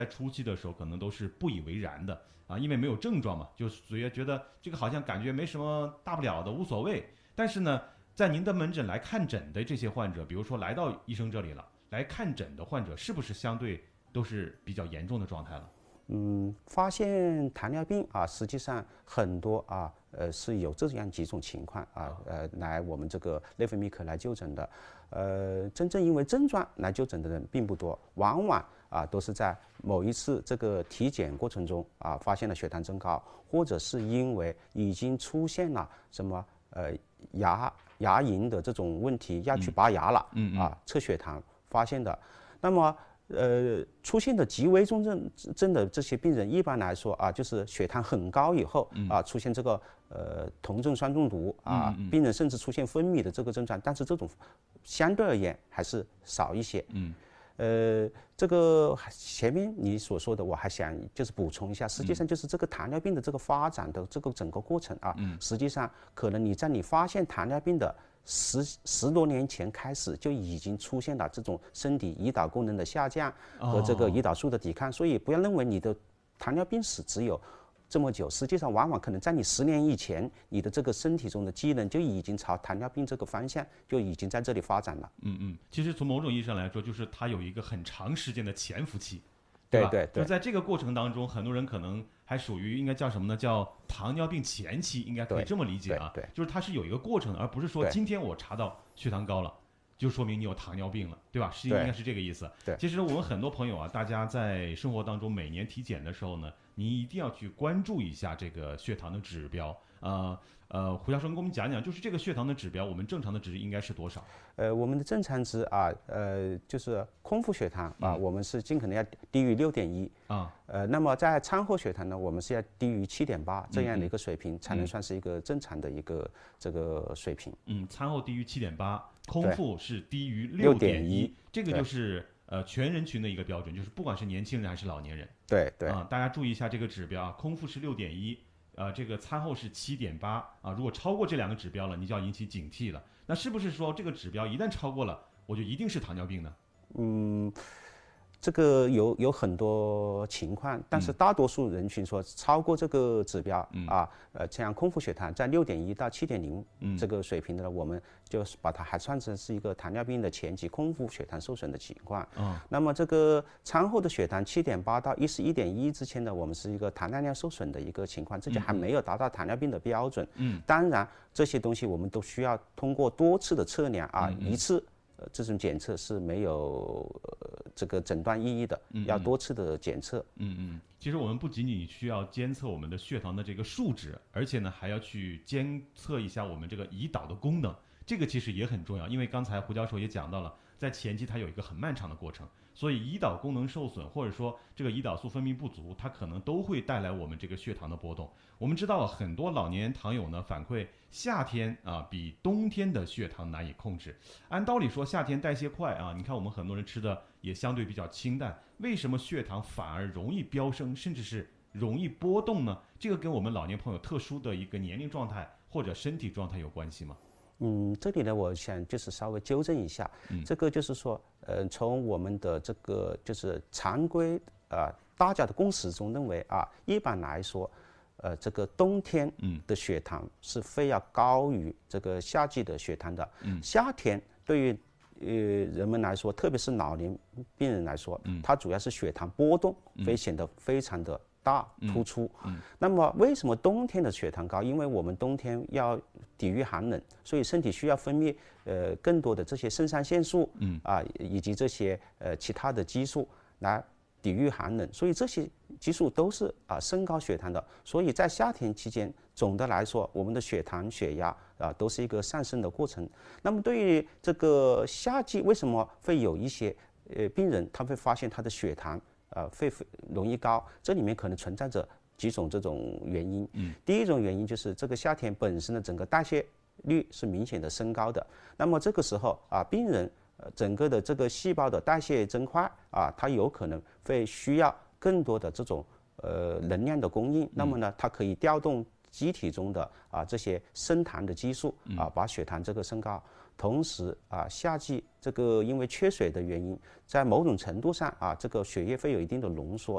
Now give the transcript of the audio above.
在初期的时候可能都是不以为然的啊，因为没有症状嘛，就所以觉得这个好像感觉没什么大不了的，无所谓。但是呢，在您的门诊来看诊的这些患者，比如说来到医生这里了，来看诊的患者，是不是相对都是比较严重的状态了？ 发现糖尿病啊，实际上很多啊，是有这样几种情况啊，来我们这个内分泌科来就诊的，真正因为症状来就诊的人并不多，往往啊都是在某一次这个体检过程中啊发现了血糖增高，或者是因为已经出现了什么牙龈的这种问题要去拔牙了，测血糖发现的，那么。出现的极为重症的这些病人，一般来说啊，就是血糖很高以后啊，出现这个酮症酸中毒啊，病人甚至出现昏迷的这个症状，但是这种相对而言还是少一些。这个前面你所说的，我还想就是补充一下，实际上就是这个糖尿病的这个发展的这个整个过程啊，实际上可能你在你发现糖尿病的十多年前开始就已经出现了这种身体胰岛功能的下降和这个胰岛素的抵抗，所以不要认为你的糖尿病史只有这么久，实际上往往可能在你10年以前，你的这个身体中的机能就已经朝糖尿病这个方向就已经在这里发展了。 其实从某种意义上来说，就是它有一个很长时间的潜伏期。吧？ 对对对， 就在这个过程当中，很多人可能还属于应该叫什么呢？叫糖尿病前期，应该可以这么理解啊。 对， 就是它是有一个过程的，而不是说今天我查到血糖高了，就说明你有糖尿病了，对吧？应该是这个意思。 对， 其实我们很多朋友啊，大家在生活当中每年体检的时候呢，你一定要去关注一下这个血糖的指标。胡教授，跟我们讲讲，就是这个血糖的指标，我们正常的值应该是多少？ 我们的正常值啊，就是空腹血糖啊，我们是尽可能要低于6.1啊。那么在餐后血糖呢，我们是要低于7.8这样的一个水平，才能算是一个正常的一个这个水平。 餐后低于7.8，空腹是低于6.1，这个就是全人群的一个标准，就是不管是年轻人还是老年人。 对大家注意一下这个指标啊，空腹是6.1。这个餐后是7.8啊，如果超过这两个指标了，你就要引起警惕了。那是不是说这个指标一旦超过了，我就一定是糖尿病呢？ 这个有很多情况，但是大多数人群说超过这个指标像空腹血糖在6.1到7.0这个水平的呢，我们就是把它还算成是一个糖尿病的前期空腹血糖受损的情况。那么这个餐后的血糖7.8到11.1之间呢，我们是一个糖耐量受损的一个情况，这就还没有达到糖尿病的标准。当然这些东西我们都需要通过多次的测量啊，一次。这种检测是没有这个诊断意义的，要多次的检测。 其实我们不仅仅需要监测我们的血糖的这个数值，而且呢还要去监测一下我们这个胰岛的功能，这个其实也很重要。因为刚才胡教授也讲到了，在前期它有一个很漫长的过程，所以胰岛功能受损或者说这个胰岛素分泌不足，它可能都会带来我们这个血糖的波动。我们知道很多老年糖友呢反馈，夏天啊比冬天的血糖难以控制。按道理说夏天代谢快啊，你看我们很多人吃的也相对比较清淡，为什么血糖反而容易飙升，甚至是容易波动呢？这个跟我们老年朋友特殊的一个年龄状态或者身体状态有关系吗？ 这里呢，我想就是稍微纠正一下，这个就是说，从我们的这个就是常规大家的共识中认为啊，一般来说，这个冬天的血糖是非要高于这个夏季的血糖的。夏天对于人们来说，特别是老年病人来说，它主要是血糖波动会显得非常的大突出。那么为什么冬天的血糖高？因为我们冬天要抵御寒冷，所以身体需要分泌更多的这些肾上腺素以及这些其他的激素来抵御寒冷，所以这些激素都是升高血糖的。所以在夏天期间，总的来说，我们的血糖、血压都是一个上升的过程。那么对于这个夏季，为什么会有一些病人他会发现他的血糖会容易高？这里面可能存在着几种这种原因。第一种原因就是这个夏天本身的整个代谢率是明显的升高的，那么这个时候病人整个的这个细胞的代谢增快它有可能会需要更多的这种能量的供应，那么呢，它可以调动机体中的这些升糖的激素把血糖这个升高。同时夏季这个因为缺水的原因，在某种程度上这个血液会有一定的浓缩，